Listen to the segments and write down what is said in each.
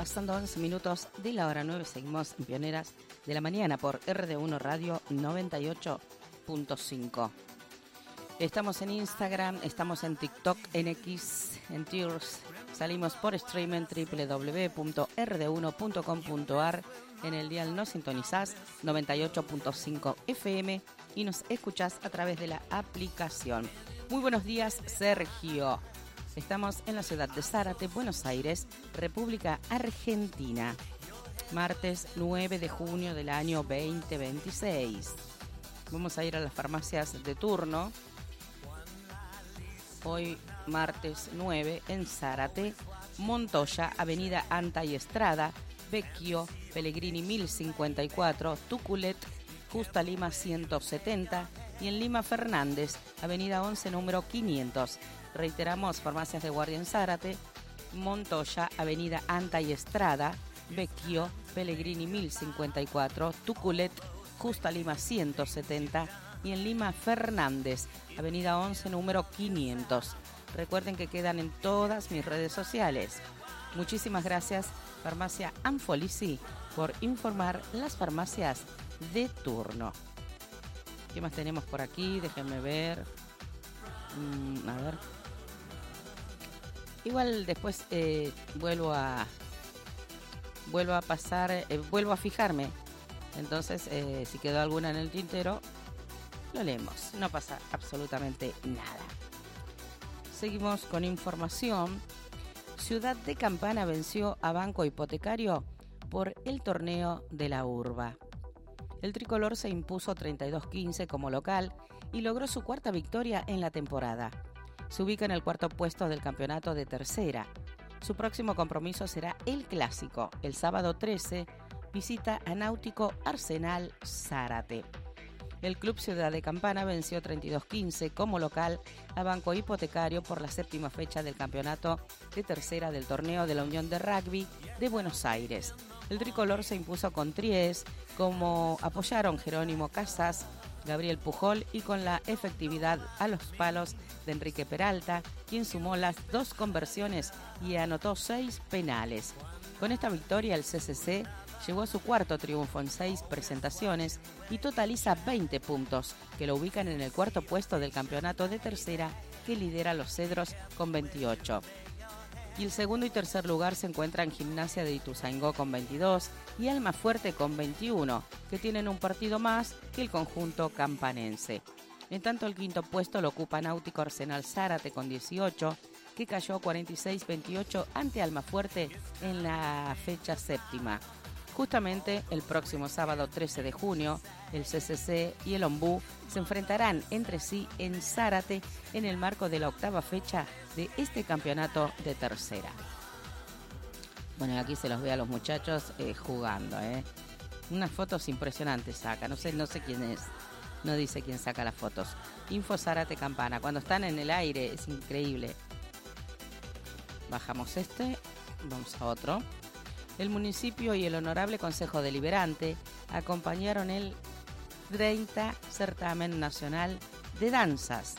pasando 11 minutos de la hora 9. Seguimos en Pioneras de la Mañana por RD1 Radio 98.5. Estamos en Instagram, estamos en TikTok, en X, en Tears. Salimos por streaming www.rd1.com.ar. En el dial nos sintonizás 98.5 FM y nos escuchás a través de la aplicación. Muy buenos días, Sergio. Estamos en la ciudad de Zárate, Buenos Aires, República Argentina. Martes 9 de junio del año 2026. Vamos a ir a las farmacias de turno. Hoy, martes 9, en Zárate, Montoya, Avenida Anta y Estrada, Vecchio, Pellegrini 1054, Tuculet, Justa Lima 170 y en Lima Fernández, Avenida 11, número 500. Reiteramos, farmacias de guardia en Zárate, Montoya, Avenida Anta y Estrada, Vecchio, Pellegrini 1054, Tuculet, Justa Lima 170 y en Lima Fernández, Avenida 11, número 500. Recuerden que quedan en todas mis redes sociales. Muchísimas gracias, Farmacia Anfolisi, por informar las farmacias de turno. ¿Qué más tenemos por aquí? Déjenme ver. A ver. Igual después vuelvo a pasar, vuelvo a fijarme. Entonces, si quedó alguna en el tintero, lo leemos. No pasa absolutamente nada. Seguimos con información. Ciudad de Campana venció a Banco Hipotecario por el torneo de la Urba. El tricolor se impuso 32-15 como local y logró su cuarta victoria en la temporada. Se ubica en el cuarto puesto del campeonato de tercera. Su próximo compromiso será el clásico. El sábado 13 visita a Náutico Arsenal Zárate. El Club Ciudad de Campana venció 32-15 como local a Banco Hipotecario por la séptima fecha del campeonato de tercera del torneo de la Unión de Rugby de Buenos Aires. El tricolor se impuso con tries, como apoyaron Jerónimo Casas, Gabriel Pujol y con la efectividad a los palos de Enrique Peralta, quien sumó las 2 conversiones y anotó 6 penales. Con esta victoria el CCC llegó a su cuarto triunfo en 6 presentaciones y totaliza 20 puntos, que lo ubican en el cuarto puesto del campeonato de tercera, que lidera los Cedros con 28. Y el segundo y tercer lugar se encuentran Gimnasia de Ituzaingó con 22 y Almafuerte con 21, que tienen un partido más que el conjunto campanense. En tanto, el quinto puesto lo ocupa Náutico Arsenal Zárate con 18, que cayó 46-28 ante Almafuerte en la fecha séptima. Justamente el próximo sábado 13 de junio, el CCC y el Ombú se enfrentarán entre sí en Zárate en el marco de la octava fecha de este campeonato de tercera. Bueno, aquí se los ve a los muchachos jugando. Unas fotos impresionantes saca, no sé quién es, no dice quién saca las fotos. Info Zárate Campana, cuando están en el aire es increíble. Bajamos vamos a otro. El municipio y el Honorable Consejo Deliberante acompañaron el 30 Certamen Nacional de Danzas.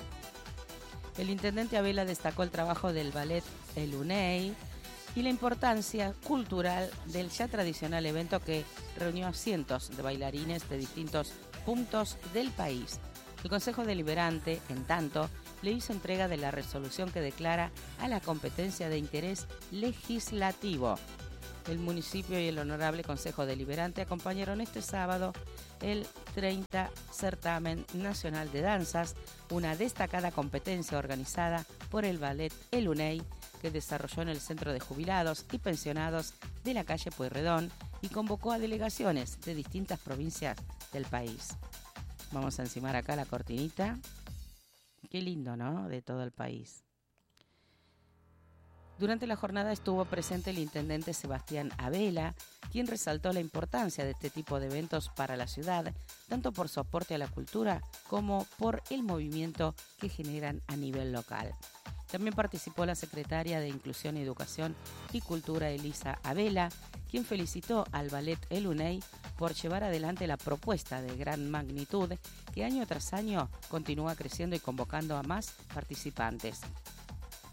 El intendente Abela destacó el trabajo del ballet El Unei y la importancia cultural del ya tradicional evento que reunió a cientos de bailarines de distintos puntos del país. El Consejo Deliberante, en tanto, le hizo entrega de la resolución que declara a la competencia de interés legislativo. El municipio y el Honorable Consejo Deliberante acompañaron este sábado el 30 Certamen Nacional de Danzas, una destacada competencia organizada por el Ballet El Unei, que desarrolló en el Centro de Jubilados y Pensionados de la calle Pueyrredón y convocó a delegaciones de distintas provincias del país. Vamos a encimar acá la cortinita. Qué lindo, ¿no? De todo el país. Durante la jornada estuvo presente el intendente Sebastián Abela, quien resaltó la importancia de este tipo de eventos para la ciudad, tanto por su aporte a la cultura como por el movimiento que generan a nivel local. También participó la secretaria de Inclusión, Educación y Cultura, Elisa Abela, quien felicitó al Ballet El Unei por llevar adelante la propuesta de gran magnitud que año tras año continúa creciendo y convocando a más participantes.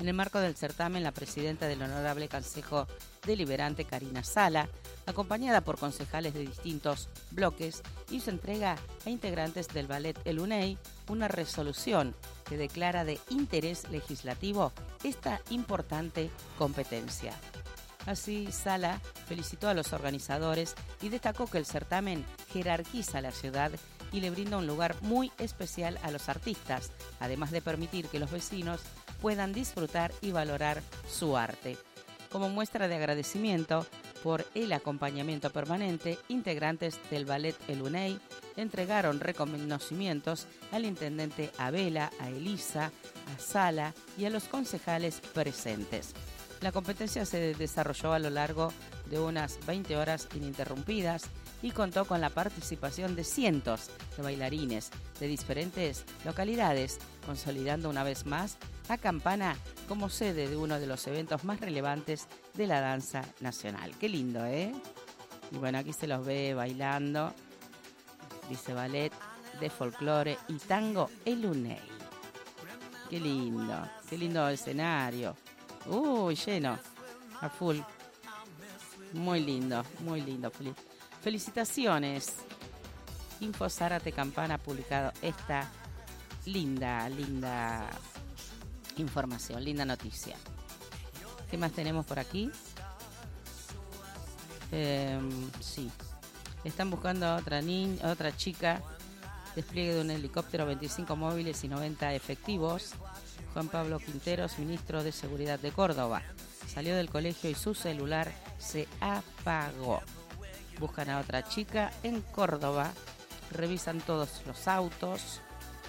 En el marco del certamen, la presidenta del Honorable Consejo Deliberante, Karina Sala, acompañada por concejales de distintos bloques, hizo entrega a integrantes del Ballet El Uney una resolución que declara de interés legislativo esta importante competencia. Así, Sala felicitó a los organizadores y destacó que el certamen jerarquiza la ciudad y le brinda un lugar muy especial a los artistas, además de permitir que los vecinos puedan disfrutar y valorar su arte. Como muestra de agradecimiento por el acompañamiento permanente, integrantes del Ballet El Uney entregaron reconocimientos al intendente Abela, a Elisa, a Sala y a los concejales presentes. La competencia se desarrolló a lo largo de unas 20 horas ininterrumpidas y contó con la participación de cientos de bailarines de diferentes localidades, consolidando una vez más a Campana como sede de uno de los eventos más relevantes de la danza nacional. Qué lindo, ¿eh? Y bueno, aquí se los ve bailando, dice ballet de folclore y tango El Uney. Qué lindo escenario. Lleno, a full. Muy lindo. Felicitaciones. Info Zárate Campana ha publicado esta linda información, linda noticia. ¿Qué más tenemos por aquí? Sí. Están buscando a otra chica. Despliegue de un helicóptero, 25 móviles y 90 efectivos. Juan Pablo Quinteros, ministro de Seguridad de Córdoba. Salió del colegio y su celular se apagó. Buscan a otra chica en Córdoba. Revisan todos los autos.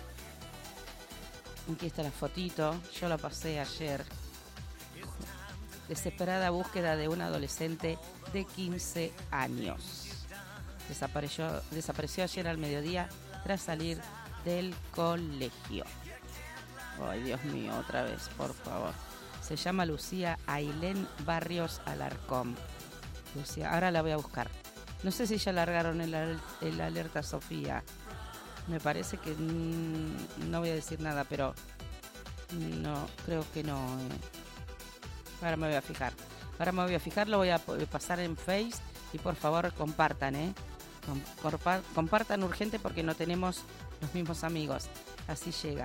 Aquí está la fotito. Yo la pasé ayer. Desesperada búsqueda de un adolescente de 15 años. Desapareció ayer al mediodía tras salir del colegio. Ay, Dios mío, otra vez, por favor. Se llama Lucía Ailén Barrios Alarcón. Lucía, ahora la voy a buscar. No sé si ya largaron el alerta Sofía. Me parece que no voy a decir nada, pero no, creo que no. Ahora me voy a fijar. Lo voy a pasar en Face y por favor compartan, compartan urgente porque no tenemos los mismos amigos. Así llega.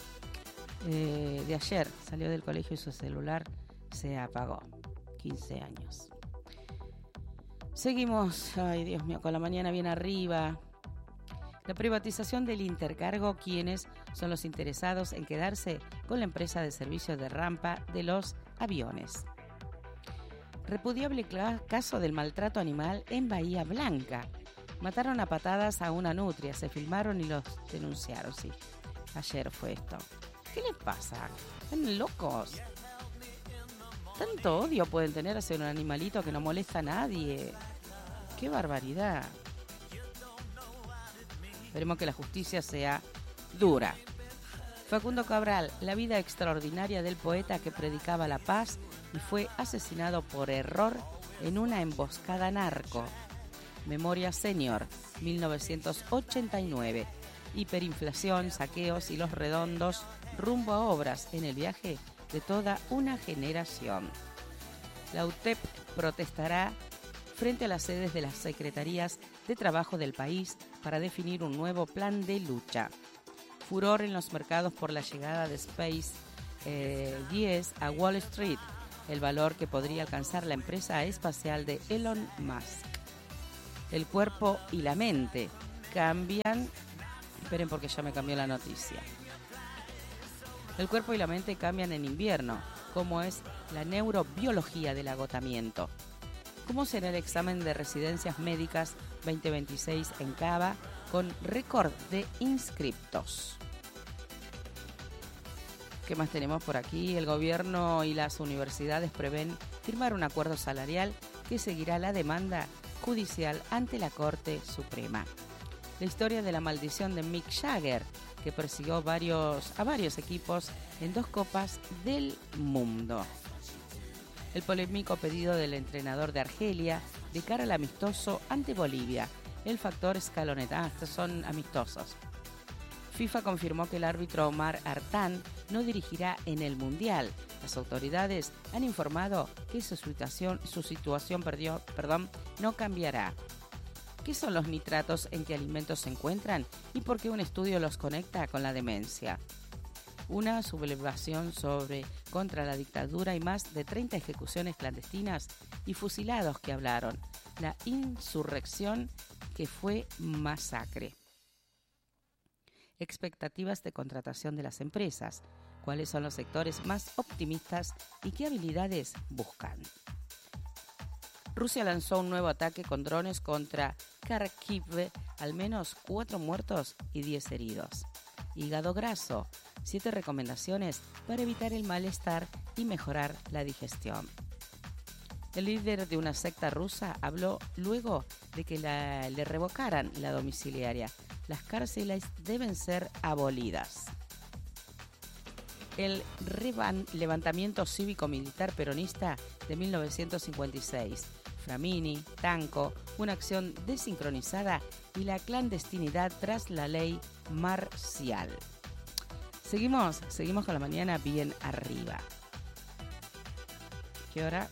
De ayer salió del colegio y su celular se apagó. 15 años. Seguimos, ay Dios mío, con la mañana bien arriba. La privatización del Intercargo, ¿quiénes son los interesados en quedarse con la empresa de servicio de rampa de los aviones? Repudiable caso del maltrato animal en Bahía Blanca. Mataron a patadas a una nutria, se filmaron y los denunciaron, sí. Ayer fue esto. ¿Qué les pasa? ¿Están locos? ¿Tanto odio pueden tener hacia un animalito que no molesta a nadie? ¡Qué barbaridad! Esperemos que la justicia sea dura. Facundo Cabral, la vida extraordinaria del poeta que predicaba la paz y fue asesinado por error en una emboscada narco. Memoria Senior, 1989. Hiperinflación, saqueos y los redondos rumbo a obras en el viaje de toda una generación. La UTEP protestará frente a las sedes de las secretarías de trabajo del país para definir un nuevo plan de lucha. Furor en los mercados por la llegada de SpaceX a Wall Street, el valor que podría alcanzar la empresa espacial de Elon Musk. El cuerpo y la mente cambian. Esperen porque ya me cambió la noticia. El cuerpo y la mente cambian en invierno, como es la neurobiología del agotamiento. ¿Cómo será el examen de residencias médicas 2026 en Cava con récord de inscriptos? ¿Qué más tenemos por aquí? El gobierno y las universidades prevén firmar un acuerdo salarial que seguirá la demanda judicial ante la Corte Suprema. La historia de la maldición de Mick Jagger, que persiguió a varios equipos en 2 Copas del Mundo. El polémico pedido del entrenador de Argelia de cara al amistoso ante Bolivia. El factor escaloneta. Estos son amistosos. FIFA confirmó que el árbitro Omar Artán no dirigirá en el Mundial. Las autoridades han informado que su situación no cambiará. ¿Qué son los nitratos, en qué alimentos se encuentran y por qué un estudio los conecta con la demencia? Una sublevación contra la dictadura y más de 30 ejecuciones clandestinas y fusilados que hablaron. La insurrección que fue masacre. Expectativas de contratación de las empresas. ¿Cuáles son los sectores más optimistas y qué habilidades buscan? Rusia lanzó un nuevo ataque con drones contra Kharkiv, al menos 4 muertos y 10 heridos. Hígado graso, 7 recomendaciones para evitar el malestar y mejorar la digestión. El líder de una secta rusa habló luego de que le revocaran la domiciliaria. Las cárceles deben ser abolidas. El levantamiento cívico-militar peronista de 1956. Framini, Tanco, una acción desincronizada y la clandestinidad tras la ley marcial. Seguimos con la mañana bien arriba. ¿Qué hora?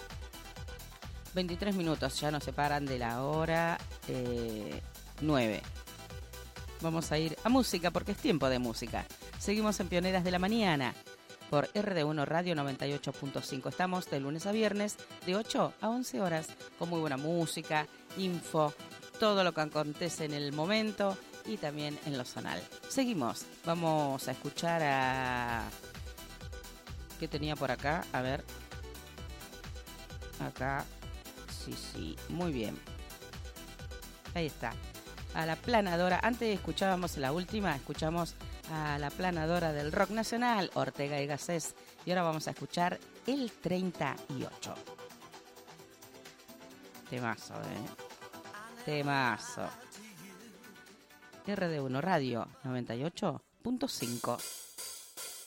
23 minutos, ya nos separan de la hora 9. Vamos a ir a música porque es tiempo de música. Seguimos en Pioneras de la Mañana por RD1 Radio 98.5. Estamos de lunes a viernes de 8 a 11 horas con muy buena música, info, todo lo que acontece en el momento y también en lo zonal. Seguimos, vamos a escuchar a... ¿Qué tenía por acá? A ver. Acá. Sí, muy bien. Ahí está. A la planadora. Antes escuchamos a la planadora del rock nacional, Ortega y Gasset. Y ahora vamos a escuchar el 38. Temazo, Temazo. RD1 Radio 98.5.